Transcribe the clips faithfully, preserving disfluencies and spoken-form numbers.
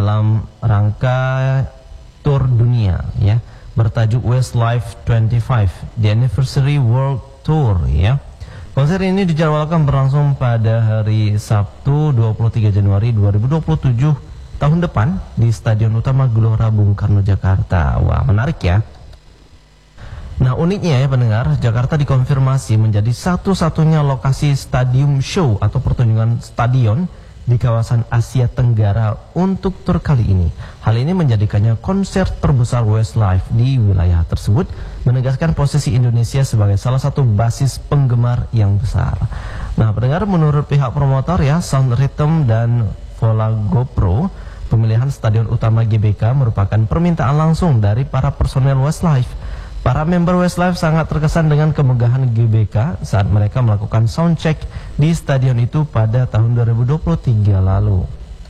dalam rangka tur dunia ya, bertajuk Westlife dua puluh lima The Anniversary World Tour ya. Konser ini dijadwalkan berlangsung pada hari Sabtu dua puluh tiga Januari dua ribu dua puluh tujuh tahun depan di Stadion Utama Gelora Bung Karno Jakarta. Wah, menarik ya. Nah, uniknya ya pendengar, Jakarta dikonfirmasi menjadi satu-satunya lokasi stadium show atau pertunjukan stadion di kawasan Asia Tenggara untuk tur kali ini. Hal ini menjadikannya konser terbesar Westlife di wilayah tersebut, menegaskan posisi Indonesia sebagai salah satu basis penggemar yang besar. Nah, pendengar, menurut pihak promotor ya, Sound Rhythm dan Vola GoPro, pemilihan stadion utama G B K merupakan permintaan langsung dari para personel Westlife. Para member Westlife sangat terkesan dengan kemegahan G B K saat mereka melakukan soundcheck di stadion itu pada tahun dua ribu dua puluh tiga lalu.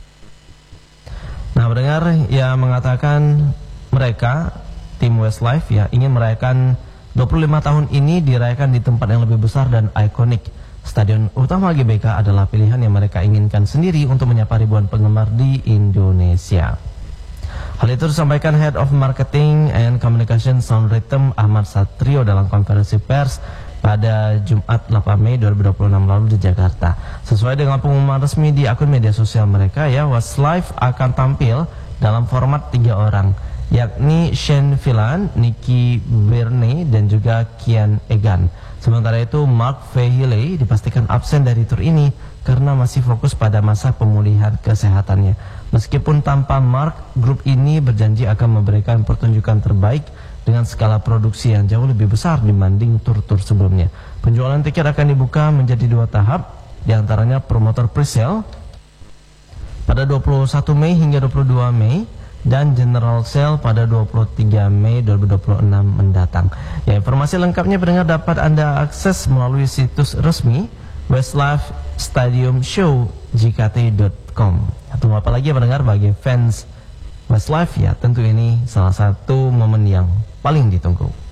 Nah, pendengar, ya mengatakan mereka, tim Westlife ya, ingin merayakan dua puluh lima tahun ini dirayakan di tempat yang lebih besar dan ikonik. Stadion utama G B K adalah pilihan yang mereka inginkan sendiri untuk menyapa ribuan penggemar di Indonesia. Hal itu disampaikan Head of Marketing and Communication Sound Rhythm Ahmad Satrio dalam konferensi pers pada Jumat delapan Mei dua ribu dua puluh enam lalu di Jakarta. Sesuai dengan pengumuman resmi di akun media sosial mereka ya, Westlife akan tampil dalam format tiga orang, yakni Shane Villan, Nicky Berne, dan juga Kian Egan. Sementara itu Mark Fehile dipastikan absen dari tur ini karena masih fokus pada masa pemulihan kesehatannya. Meskipun tanpa Mark, grup ini berjanji akan memberikan pertunjukan terbaik dengan skala produksi yang jauh lebih besar dibanding tur-tur sebelumnya. Penjualan tiket akan dibuka menjadi dua tahap, diantaranya promotor pre-sale pada dua puluh satu Mei hingga dua puluh dua Mei dan general sale pada dua puluh tiga Mei dua ribu dua puluh enam mendatang. Ya, informasi lengkapnya pendengar dapat Anda akses melalui situs resmi Westlife Stadium Show J K T dot com. Tunggu apa lagi ya pendengar, bagi fans Westlife ya, tentu ini salah satu momen yang paling ditunggu.